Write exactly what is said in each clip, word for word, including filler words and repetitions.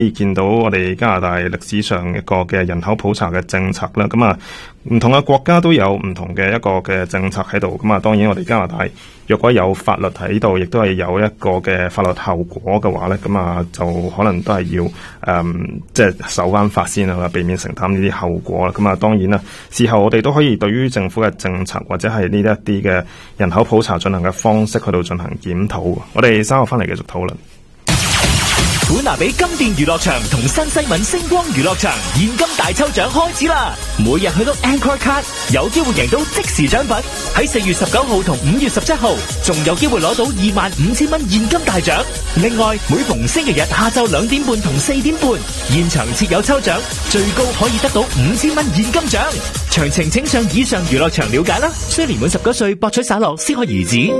見到我哋加拿大歷史上一個嘅人口普查嘅政策啦，咁啊唔同嘅國家都有唔同嘅一個嘅政策喺度，咁啊當然我哋加拿大若果有法律喺度，亦都係有一個嘅法律後果嘅話咧，咁啊就可能都係要誒即係守翻法先啦，避免承擔呢啲後果啦。咁啊當然啦，事後我哋都可以對於政府嘅政策或者係呢一啲嘅人口普查進行嘅方式去到進行檢討。我哋稍後翻嚟繼續討論。 本拿比金電娛樂場同新西敏星光娛樂場現金大抽獎開始啦！每日去到 Anchor Card 有機會贏到即時獎品，喺四月十九號同五月十七號仲有機會攞到二萬五千蚊現金大獎。另外，每逢星期日下晝兩點半同四點半，現場設有抽獎，最高可以得到五千蚊現金獎。詳情請上以上娛樂場了解啦。需年滿十九歲博取灑落先可兒子。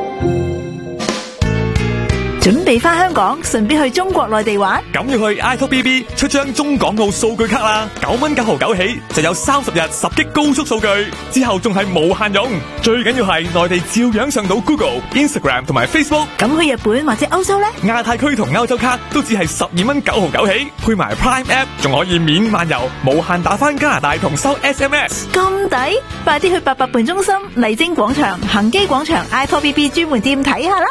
準備返香港，順便去中國內地玩？ 咁要去 i t o B B 出張中港澳數據卡啦，九蚊九毫九起就有三十日十 G 高速數據，之後仲係無限用。最緊要係內地照樣上到 Google、Instagram 同埋 Facebook。 咁去日本或者歐洲呢？ 亞太區同歐洲卡都只係十二蚊九毫九起，配埋 Prime App 仲可以免漫遊，無限打返加拿大同收 S M S。 咁抵，快啲去八佰伴中心、麗晶廣場、恒基廣場 i t o B B 專門店睇下啦！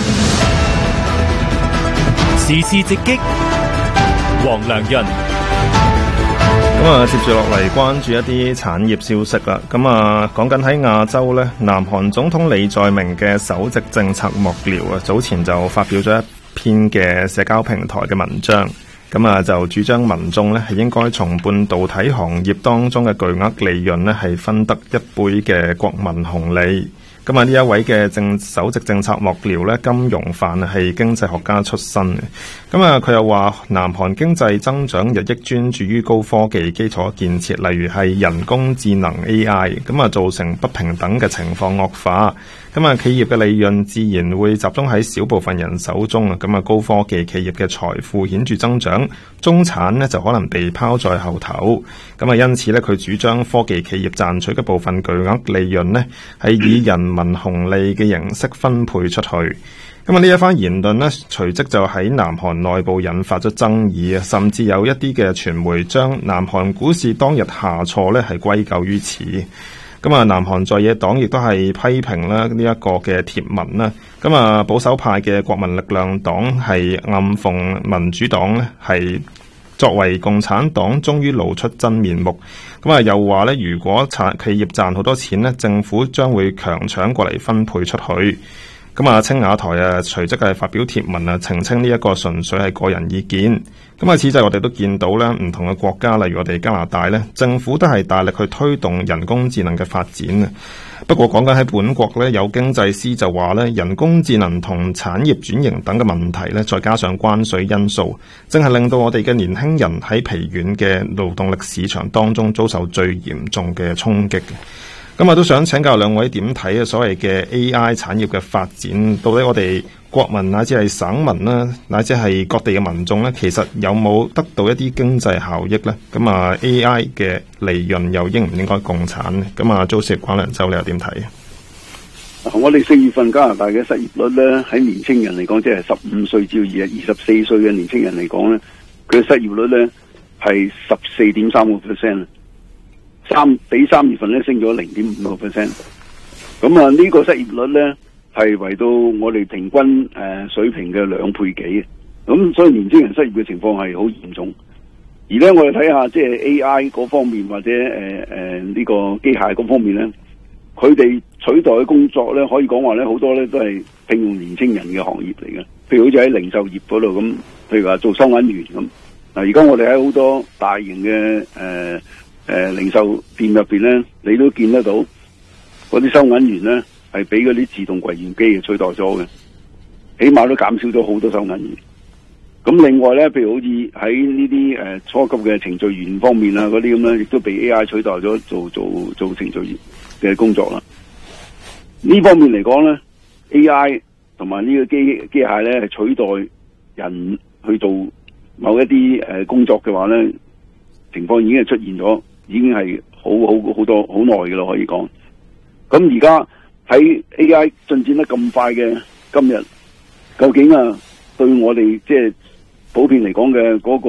時事直擊，黃良潤。 咁啊，接住落嚟關注一啲產業消息啦。咁啊，講緊喺亞洲咧，南韓總統李在明嘅首席政策幕僚啊，早前就發表咗一篇嘅社交平台嘅文章。咁啊，就主張民眾咧係應該從半導體行業當中嘅巨額利潤咧係分得一杯嘅國民紅利。咁啊，呢一位嘅政首席政策幕僚咧，金融範係經濟學家出身嘅。咁啊，佢又話南韓經濟增長日益專注於高科技基礎建設，例如係人工智能 A I， 咁啊造成不平等嘅情況惡化。咁啊，企業嘅利潤自然會集中喺少部分人手中啊。咁啊，高科技企業嘅財富顯著增長，中產呢就可能被拋在後頭。咁啊，因此呢，佢主張科技企業賺取嘅部分巨額利潤呢，係以人民紅利嘅形式分配出去。咁啊，呢一番言論呢，隨即就喺南韓內部引發咗爭議啊，甚至有一啲嘅傳媒將南韓股市當日下挫呢係歸咎於此。咁啊，南韓在野黨亦都係批評啦呢一個嘅貼文啦。咁啊，保守派嘅國民力量黨係暗諷民主黨呢係作為共產黨終於露出真面目。咁啊，又話呢，如果產企業賺好多錢呢，政府將會強搶過嚟分配出去。咁啊，青瓦台啊，隨即係發表貼文啊，澄清呢一個純粹係個人意見。咁啊，此際我哋都見到咧，唔同嘅國家，例如我哋加拿大咧，政府都係大力去推動人工智能嘅發展啊。不過講緊喺本國咧，有經濟師就話咧，人工智能同產業轉型等嘅問題咧，再加上關稅因素，正係令到我哋嘅年輕人喺疲軟嘅勞動力市場當中遭受最嚴重嘅衝擊嘅。咁啊，都想請教兩位點睇啊？所謂嘅 A I 產業嘅發展，到底我哋國民乃至係省民啦，乃至係各地嘅民眾咧，其實有冇得到一啲經濟效益咧？咁啊 ，A I 嘅利潤又應唔應該共產咧？咁啊，周小廣良州你又點睇啊？ 我哋四月份加拿大嘅失業率咧，喺年青人嚟講，即係十五歲至二二十四歲嘅年青人嚟講咧，佢嘅失業率咧係十四點三個 percent。三比三月份咧升咗零點五個 percent， 咁啊呢個失業率咧係為到我哋平均誒、呃、水平嘅兩倍幾，咁所以年輕人失業嘅情況係好嚴重。而咧我哋睇下即係 A I 嗰方面或者誒誒呢個機械嗰方面咧，佢哋取代嘅工作咧可以講話咧好多咧都係聘用年輕人嘅行業嚟嘅，譬如好似喺零售業嗰度咁，譬如話做收銀員咁。嗱，而家我哋喺好多大型嘅誒。呃誒、呃，零售店入邊咧，你都見得到嗰啲收銀員咧，係俾嗰啲自動櫃員機取代咗嘅，起碼都減少咗好多收銀員。咁另外咧，譬如好似喺呢啲誒初級嘅程序員方面啊，嗰啲咁咧，亦都被 A I 取代咗做做做程序員嘅工作啦。呢方面嚟講咧 ，A I 同埋呢個機機械咧係取代人去做某一啲誒、呃、工作嘅話咧，情況已經係出現咗。已經係好好好多好耐嘅咯，可以講。咁而家喺 A I 進展得咁快嘅今日，究竟啊對我哋即係普遍嚟講嘅嗰個